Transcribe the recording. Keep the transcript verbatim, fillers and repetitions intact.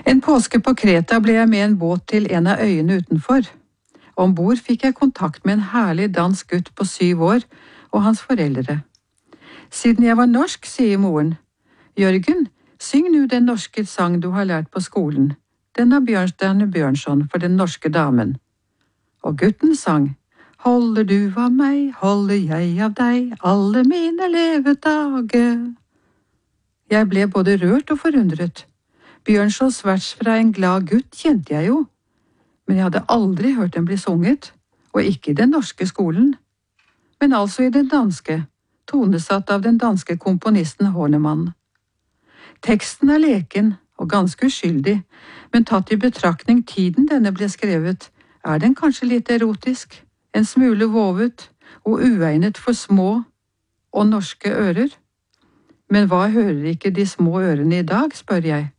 En påske på Kreta ble jeg med en båt til en av øyene utenfor. Ombord fikk jeg kontakt med en herlig dansk gutt på syv år og hans foreldre. Siden jeg var norsk, sier moren. Jørgen, syng nu den norske sang du har lært på skolen. Den av Bjørnstjerne Bjørnson for den norske damen. Og gutten sang. Holder du av meg, holder jeg av deg, alle mine levedage. Jeg ble både rørt og forundret. Bjørnsons vers fra en glad gutt kjente jeg jo, men jeg hadde aldri hørt den bli sunget, og ikke i den norske skolen. Men altså i den danske, tonesatt av den danske komponisten Hornemann. Teksten er leken og ganske uskyldig, men tatt i betraktning tiden denne ble skrevet, er den kanskje litt erotisk, en smule vovet og uegnet for små og norske ører. Men hva hører ikke de små ørene i dag, spør jeg.